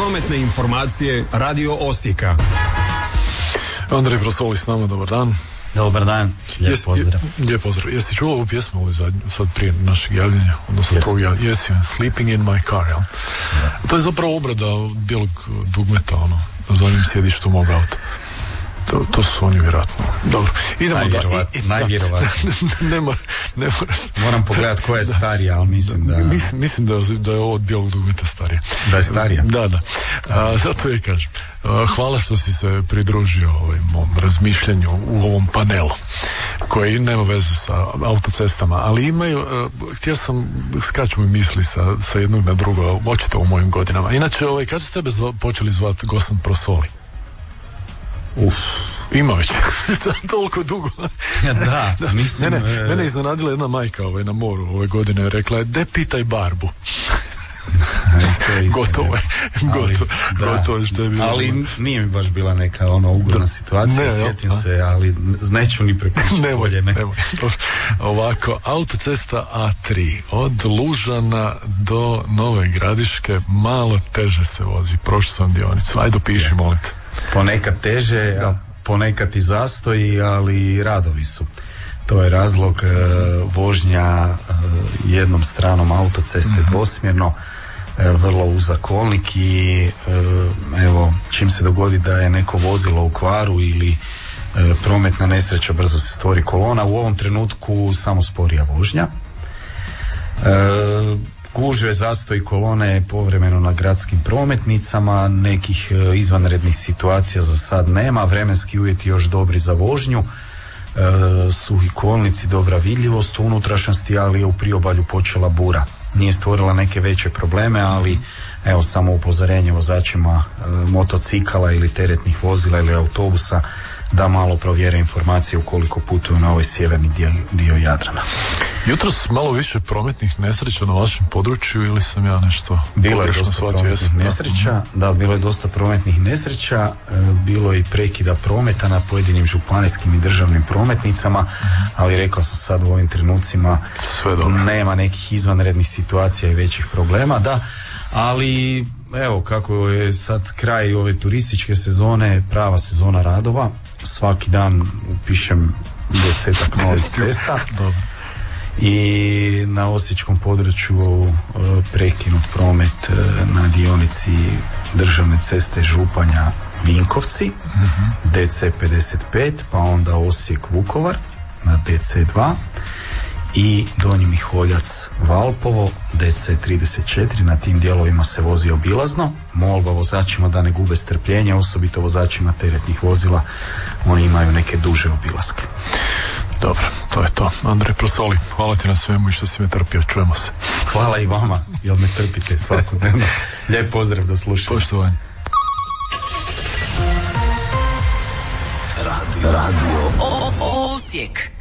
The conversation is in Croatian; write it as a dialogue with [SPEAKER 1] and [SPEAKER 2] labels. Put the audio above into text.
[SPEAKER 1] Prometne informacije Radio Osijeka.
[SPEAKER 2] Andrej Prosoli s nama, dobar dan.
[SPEAKER 3] Dobar dan, lijep pozdrav.
[SPEAKER 2] Lijep pozdrav. Jesi čuo ovu pjesmu ovo sad prije našeg javljanja? Odnosno prvog javljanja? Jesi, Sleeping in my car, jel? To je zapravo obrada bijelog dugmeta, za njim sjedištu mog auta. To su oni vjerojatno. Dobro, idemo
[SPEAKER 3] najvjerovatnije.
[SPEAKER 2] Ne
[SPEAKER 3] moram pogledati koja je starija, ali
[SPEAKER 2] mislim da je ovo od bijelog dugmeta starija.
[SPEAKER 3] Da je starija?
[SPEAKER 2] Da. Zato je kažem. Hvala što si se pridružio mom razmišljanju u ovom panelu koji nema veze sa autocestama, ali imaju, htio sam, skaču mi misli sa jednog na drugo, očito u mojim godinama. Inače, kad su tebe počeli zvati Gosan Prosoli? Ima već toliko dugo.
[SPEAKER 3] Da, mislim.
[SPEAKER 2] Mene iznenadila jedna majka na moru ove godine je rekla, de pitaj Barbu. Gotovo je što je bilo.
[SPEAKER 3] Ali nije mi baš bila neka ugodna situacija, sjetim se, ali neću ni prepričati.
[SPEAKER 2] Nemoj. Ovako, autocesta A3 od Lužana do Nove Gradiške malo teže se vozi, prošao sam dionicu, ajde piši, molim te.
[SPEAKER 3] Ponekad teže, ponekad i zastoji, ali radovi su. To je razlog vožnja jednom stranom autoceste dvosmjerno, vrlo uzak kolnik i evo, čim se dogodi da je neko vozilo u kvaru ili prometna nesreća, brzo se stvori kolona. U ovom trenutku samo sporija vožnja. Gužve, zastoj, kolone povremeno na gradskim prometnicama, nekih izvanrednih situacija za sad nema, vremenski uvjeti još dobri za vožnju, suhi kolnici, dobra vidljivost u unutrašnjosti, ali je u priobalju počela bura. Nije stvorila neke veće probleme, ali evo samo upozorenje vozačima motocikala ili teretnih vozila ili autobusa da malo provjere informacije ukoliko putuju na ovaj sjeverni dio Jadrana.
[SPEAKER 2] Jutros malo više prometnih nesreća na vašem području ili sam ja nešto
[SPEAKER 3] bilo je dosta prometnih nesreća, bilo je dosta prometnih nesreća, bilo je i prekida prometa na pojedinim županijskim i državnim prometnicama, ali rekao sam sad u ovim trenucima nema nekih izvanrednih situacija i većih problema, ali evo kako je sad kraj ove turističke sezone, prava sezona radova, svaki dan upišem 10-ak novih cesta. I na osječkom području prekinut promet na dionici državne ceste Županja Vinkovci, DC 55, pa onda Osijek Vukovar na DC 2 i Donji Miholjac Valpovo DC 34. Na tim dijelovima se vozi obilazno. Molba vozačima da ne gube strpljenje, osobito vozačima teretnih vozila, oni imaju neke duže obilaske.
[SPEAKER 2] Dobro, to je to. Andrej Prosoli, hvala ti na svemu i što si me trpio, čujemo se.
[SPEAKER 3] Hvala i vama, jel me trpite svakodnevno. Lijep pozdrav, da slušam.
[SPEAKER 2] Poštovanje.
[SPEAKER 4] Radio Osijek.